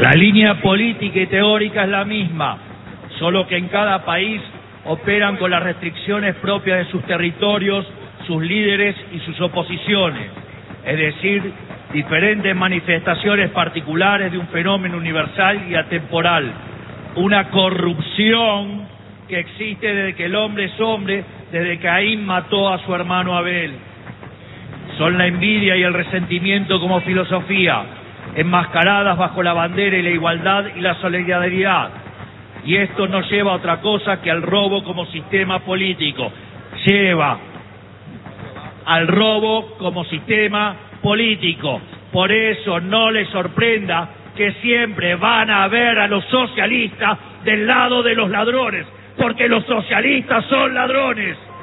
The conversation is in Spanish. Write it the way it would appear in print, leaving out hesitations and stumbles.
La línea política y teórica es la misma, solo que en cada país operan con las restricciones propias de sus territorios, sus líderes y sus oposiciones, es decir, diferentes manifestaciones particulares de un fenómeno universal y atemporal, una corrupción que existe desde que el hombre es hombre, desde que Caín mató a su hermano Abel. Son la envidia y el resentimiento como filosofía, enmascaradas bajo la bandera y la igualdad y la solidaridad. Y esto no lleva a otra cosa que al robo como sistema político. Lleva al robo como sistema político. Por eso no les sorprenda que siempre van a ver a los socialistas del lado de los ladrones, porque los socialistas son ladrones.